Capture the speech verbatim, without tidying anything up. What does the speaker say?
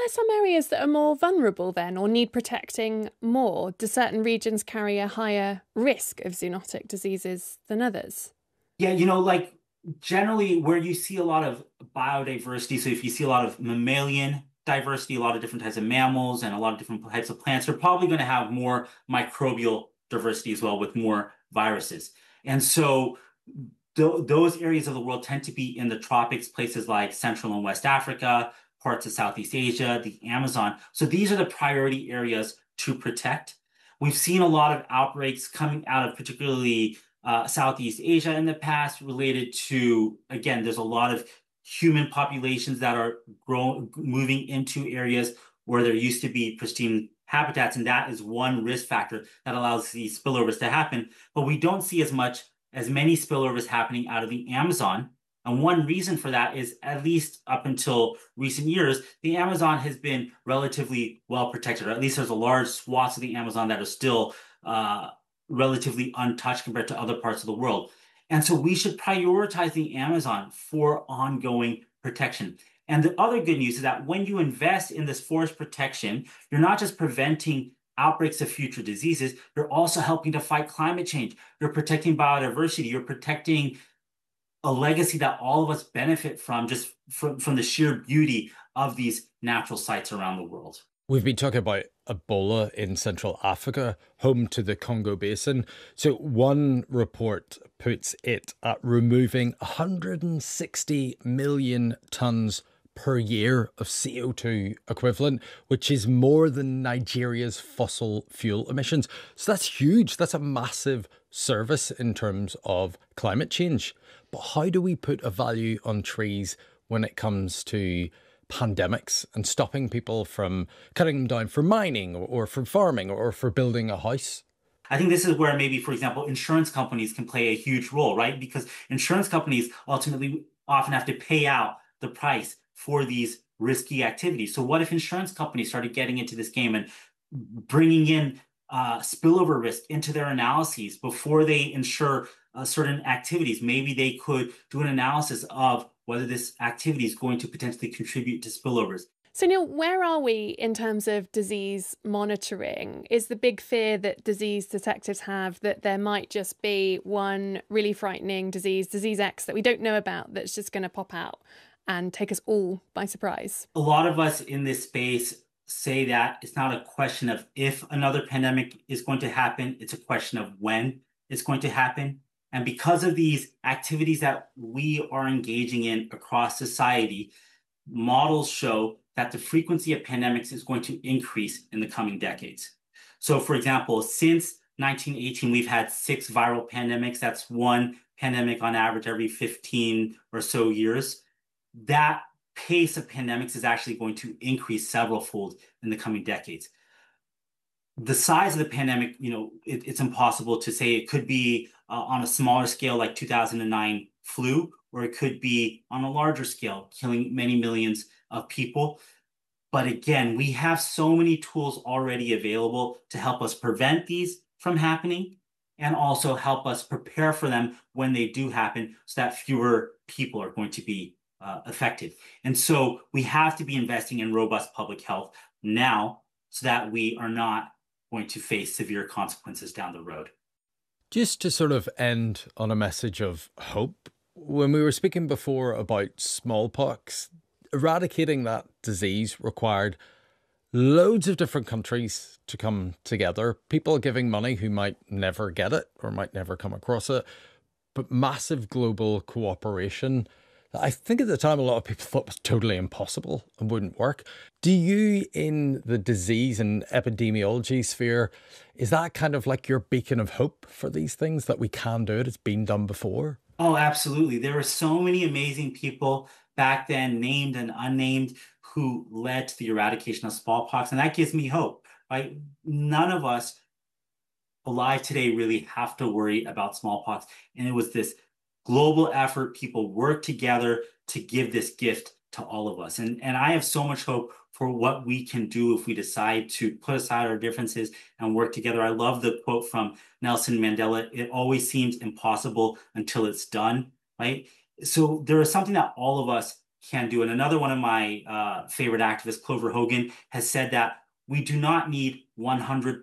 there some areas that are more vulnerable then or need protecting more? Do certain regions carry a higher risk of zoonotic diseases than others? Yeah, you know, like generally where you see a lot of biodiversity, so if you see a lot of mammalian diversity, a lot of different types of mammals and a lot of different types of plants, they're probably going to have more microbial diversity as well with more viruses. And so th those areas of the world tend to be in the tropics, places like Central and West Africa, parts of Southeast Asia, the Amazon. So these are the priority areas to protect. We've seen a lot of outbreaks coming out of particularly uh, Southeast Asia in the past related to, again, there's a lot of human populations that are growing, moving into areas where there used to be pristine habitats, and that is one risk factor that allows these spillovers to happen. But we don't see as much, as many spillovers happening out of the Amazon. And one reason for that is, at least up until recent years, the Amazon has been relatively well protected, or at least there's a large swaths of the Amazon that are still uh, relatively untouched compared to other parts of the world. And so we should prioritize the Amazon for ongoing protection. And the other good news is that when you invest in this forest protection, you're not just preventing outbreaks of future diseases, you're also helping to fight climate change. You're protecting biodiversity. You're protecting a legacy that all of us benefit from just from, from the sheer beauty of these natural sites around the world. We've been talking about Ebola in Central Africa, home to the Congo Basin. So one report puts it at removing one hundred sixty million tons per year of C O two equivalent, which is more than Nigeria's fossil fuel emissions. So that's huge. That's a massive service in terms of climate change. But how do we put a value on trees when it comes to pandemics and stopping people from cutting them down for mining or, or for farming or for building a house? I think this is where maybe, for example, insurance companies can play a huge role, right? Because insurance companies ultimately often have to pay out the price for these risky activities. So what if insurance companies started getting into this game and bringing in uh, spillover risk into their analyses before they insure uh, certain activities? Maybe they could do an analysis of whether this activity is going to potentially contribute to spillovers. So, Neil, where are we in terms of disease monitoring? Is the big fear that disease detectives have that there might just be one really frightening disease, disease X, that we don't know about, that's just going to pop out and take us all by surprise? A lot of us in this space say that it's not a question of if another pandemic is going to happen, it's a question of when it's going to happen. And because of these activities that we are engaging in across society, models show that the frequency of pandemics is going to increase in the coming decades. So, for example, since nineteen eighteen, we've had six viral pandemics. That's one pandemic on average every fifteen or so years. That pace of pandemics is actually going to increase several fold in the coming decades. The size of the pandemic, you know, it, it's impossible to say. It could be uh, on a smaller scale like two thousand nine flu, or it could be on a larger scale, killing many millions of people. But again, we have so many tools already available to help us prevent these from happening and also help us prepare for them when they do happen so that fewer people are going to be uh, affected. And so we have to be investing in robust public health now so that we are not going to face severe consequences down the road. Just to sort of end on a message of hope, when we were speaking before about smallpox, eradicating that disease required loads of different countries to come together, people giving money who might never get it or might never come across it, but massive global cooperation. I think at the time a lot of people thought was totally impossible and wouldn't work. Do you, in the disease and epidemiology sphere, is that kind of like your beacon of hope for these things, that we can do it? It's been done before? Oh, absolutely. There were so many amazing people back then, named and unnamed, who led to the eradication of smallpox. And that gives me hope, right? None of us alive today really have to worry about smallpox. And it was this global effort. People worked together to give this gift to all of us. And, and I have so much hope for what we can do if we decide to put aside our differences and work together. I love the quote from Nelson Mandela: "It always seems impossible until it's done," right? So there is something that all of us can do. And another one of my uh, favorite activists, Clover Hogan, has said that we do not need one hundred